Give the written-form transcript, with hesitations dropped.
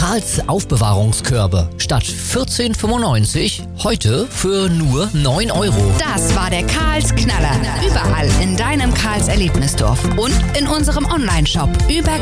Karls Aufbewahrungskörbe. Statt 14,95 heute für nur 9 €. Das war der Karls Knaller. Überall in deinem Karls Erlebnisdorf und in unserem Onlineshop über